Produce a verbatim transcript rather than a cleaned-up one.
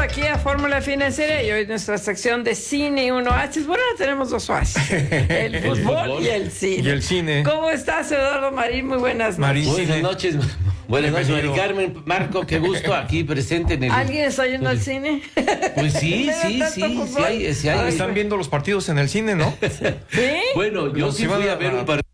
aquí a Fórmula Financiera y hoy nuestra sección de cine y un oasis. Bueno, ahora tenemos dos oasis, el fútbol, el fútbol y el cine. Y el cine. ¿Cómo estás, Eduardo Marín? Muy buenas noches. Marín, buenas noches. Buenas noches, Mari Carmen, Marco, qué gusto aquí presente en el... ¿Alguien está yendo al cine? Pues sí, sí, sí, sí hay, sí hay. Están viendo los partidos en el cine, ¿no? ¿Sí? Bueno, yo Los sí iban fui a- a ver un partido